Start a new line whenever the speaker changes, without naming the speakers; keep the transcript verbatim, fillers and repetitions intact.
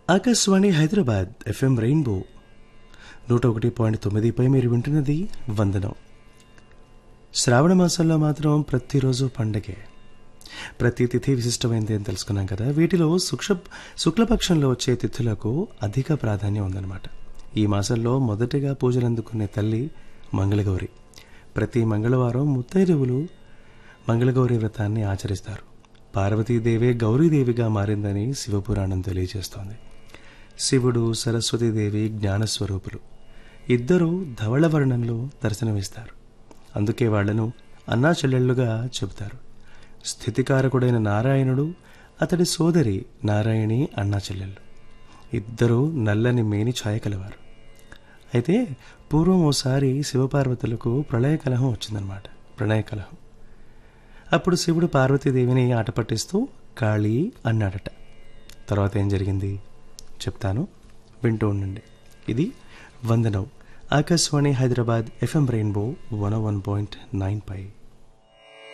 Akashvani Hyderabad FM rainbow నూట ఒకటి point తొమ్మిదిపై మీరు వింటున్నది వందనం. శ్రావణ మాసంలో మాత్రం ప్రతిరోజు పండగే. ప్రతి తిథి విశిష్టమైంది అని తెలుసుకున్నాం కదా. వీటిలో శుక్ష శుక్లపక్షంలో వచ్చే తిథులకు అధిక ప్రాధాన్యం ఉందన్నమాట. ఈ మాసంలో మొదటిగా పూజలు అందుకునే తల్లి మంగళగౌరి. ప్రతి మంగళవారం ముత్తైదువులు మంగళగౌరి వ్రతాన్ని ఆచరిస్తారు. పార్వతీదేవే గౌరీదేవిగా మారిందని శివపురాణం తెలియజేస్తోంది. శివుడు సరస్వతీదేవి జ్ఞానస్వరూపులు. ఇద్దరూ ధవళవర్ణంలో దర్శనమిస్తారు. అందుకే వాళ్లను అన్నా చెల్లెళ్లుగా చెబుతారు. స్థితికారకుడైన నారాయణుడు, అతడి సోదరి నారాయణి అన్నా చెల్లెళ్ళు. ఇద్దరూ నల్లని మేని ఛాయ కలవారు. అయితే పూర్వం ఓసారి శివపార్వతులకు ప్రళయ కలహం వచ్చిందనమాట. ప్రణయ కలహం. అప్పుడు శివుడు పార్వతీదేవిని ఆట పట్టిస్తూ కాళీ అన్నాడట. తర్వాత ఏం జరిగింది చెప్తాను, వింటూ ఉండండి. ఇది వందనం. Akashvani Hyderabad FM rainbow one one point nine పై